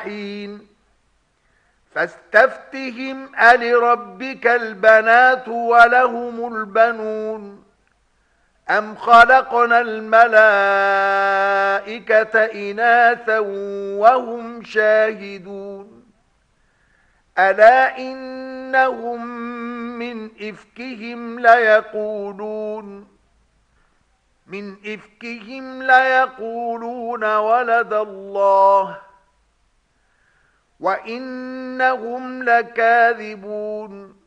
حين فاستفتهم ألربك البنات ولهم البنون أم خلقنا الملائكة إناثا وهم شاهدون ألا إنهم من إفكهم ليقولون ولد الله وإنهم لكاذبون